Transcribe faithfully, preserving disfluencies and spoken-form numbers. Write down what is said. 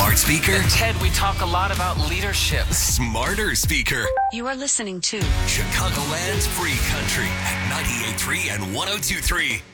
Smart speaker. And Ted, we talk a lot about leadership. Smarter speaker. You are listening to Chicagoland's Free Country at ninety-eight point three and one oh two point three.